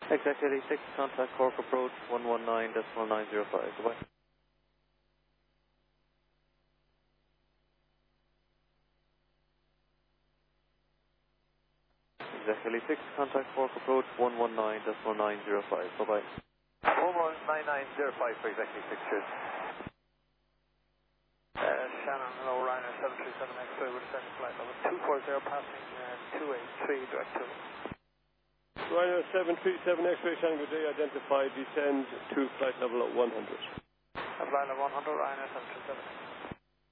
Exact 86, contact Cork approach 119.905. Goodbye. Exact 86, contact Cork approach 119.905. Bye-bye. 119.905 for exact 86, cheers. Shannon, hello, Ryanair 737 X-ray with descent flight level 240 passing 283 direct to Ryanair 737 X-ray, Shannon, good day, identified, descend to flight level at 100. Flight level 100, Ryanair 737.